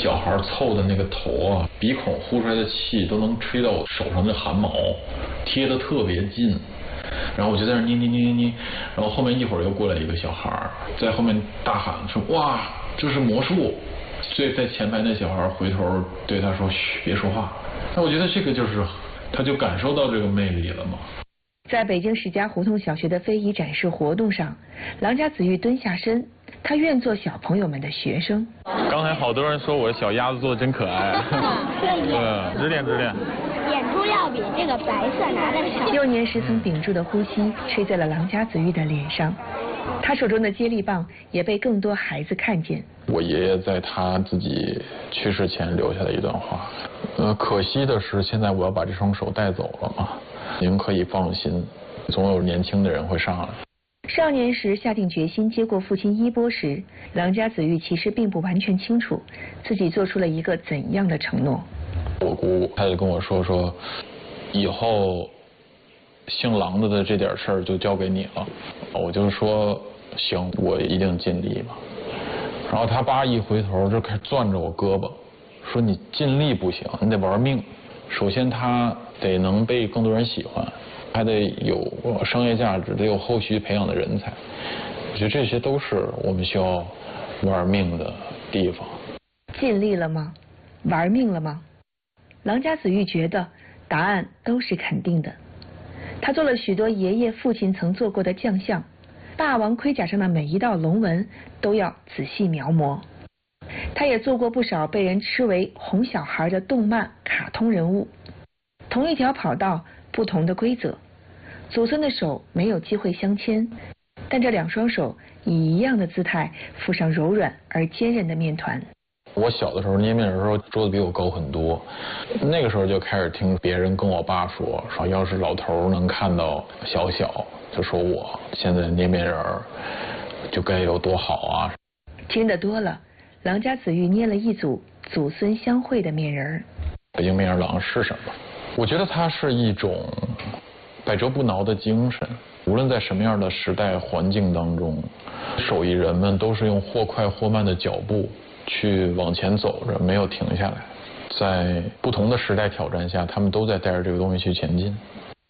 小孩凑的那个头啊，鼻孔呼出来的气都能吹到我手上的汗毛，贴得特别近。然后我就在那捏，然后后面一会儿又过来一个小孩，在后面大喊说：“哇，这是魔术！”所以在前排那小孩回头对他说：“嘘，别说话。”那我觉得这个就是，他就感受到这个魅力了嘛。 在北京石家胡同小学的非遗展示活动上，郎家子玉蹲下身，他愿做小朋友们的学生。 刚才好多人说我小鸭子做的真可爱。对，指点。 演出要比这个白色拿的少。 幼年时曾屏住的呼吸吹在了郎家子玉的脸上，他手中的接力棒也被更多孩子看见。 我爷爷在他自己去世前留下的一段话，可惜的是现在我要把这双手带走了嘛。您可以放心，总有年轻的人会上来。 少年时下定决心接过父亲衣钵时，郎家子玉其实并不完全清楚自己做出了一个怎样的承诺。 我姑她就跟我说，以后姓郎的这点事儿就交给你了。我就说行，我一定尽力吧。然后他爸一回头就开始攥着我胳膊，说你尽力不行，你得玩命。首先他得能被更多人喜欢，还得有商业价值，得有后续培养的人才。我觉得这些都是我们需要玩命的地方。 尽力了吗？玩命了吗？郎家子玉觉得答案都是肯定的。他做了许多爷爷父亲曾做过的将相，霸王盔甲上的每一道龙纹都要仔细描摹。他也做过不少被人吃为哄小孩的动漫卡通人物。同一条跑道，不同的规则，祖孙的手没有机会相牵，但这两双手以一样的姿态附上柔软而坚韧的面团。 我小的时候捏面人的时候桌子比我高很多，那个时候就开始听别人跟我爸说要是老头能看到小就说我现在捏面人就该有多好啊。 听得多了，郎家子玉捏了一组祖孙相会的面人。 北京面人郎是什么？我觉得它是一种百折不挠的精神，无论在什么样的时代环境当中，手艺人们都是用或快或慢的脚步去往前走着，没有停下来。在不同的时代挑战下，他们都在带着这个东西去前进。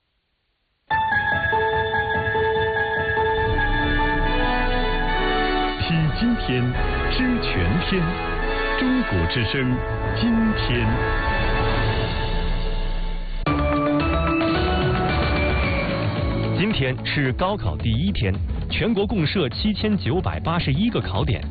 体今天，知全天。中国之声，今天。 今天是高考第一天，全国共设7981个考点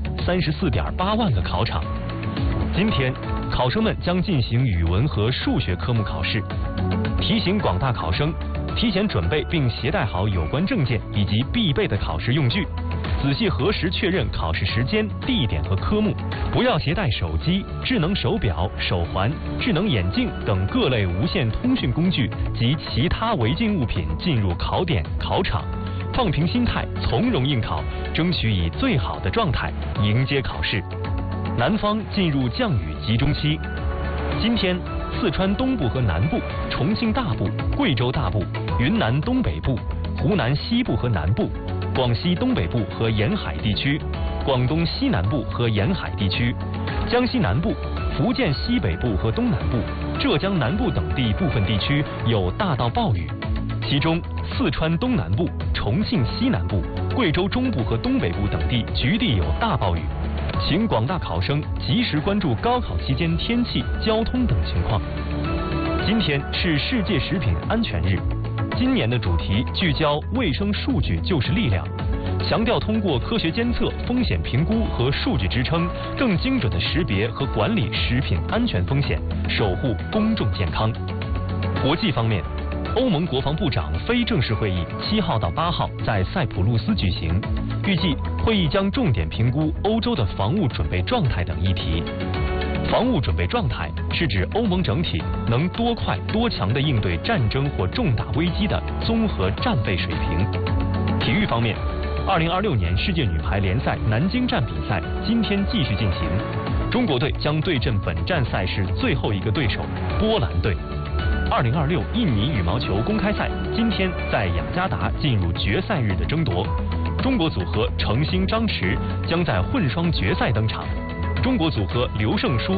，34.8万个考场。今天，考生们将进行语文和数学科目考试。提醒广大考生提前准备并携带好有关证件以及必备的考试用具，仔细核实确认考试时间、地点和科目，不要携带手机、智能手表、手环、智能眼镜等各类无线通讯工具及其他违禁物品进入考点、考场，放平心态，从容应考，争取以最好的状态迎接考试。南方进入降雨集中期，今天四川东部和南部、重庆大部、贵州大部、云南东北部、湖南西部和南部、广西东北部和沿海地区、广东西南部和沿海地区、江西南部、福建西北部和东南部、浙江南部等地部分地区有大到暴雨，其中四川东南部、重庆西南部、贵州中部和东北部等地局地有大暴雨。请广大考生及时关注高考期间天气、交通等情况。今天是世界食品安全日，今年的主题聚焦卫生数据就是力量，强调通过科学监测、风险评估和数据支撑，更精准地识别和管理食品安全风险，守护公众健康。国际方面，欧盟国防部长非正式会议7号到8号在塞浦路斯举行，预计会议将重点评估欧洲的防务准备状态等议题。防务准备状态是指欧盟整体能多快多强地应对战争或重大危机的综合战备水平。体育方面，2026年世界女排联赛南京站比赛今天继续进行，中国队将对阵本站赛事最后一个对手波兰队。2026印尼羽毛球公开赛今天在雅加达进入决赛日的争夺，中国组合程星、张弛将在混双决赛登场，中国组合刘胜书